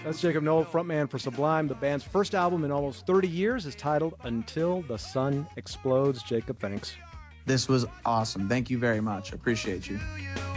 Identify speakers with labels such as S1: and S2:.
S1: That's Jacob Noel, frontman for Sublime. The band's first album in almost 30 years is titled Until the Sun Explodes. Jacob, thanks.
S2: This was awesome. Thank you very much. Appreciate you.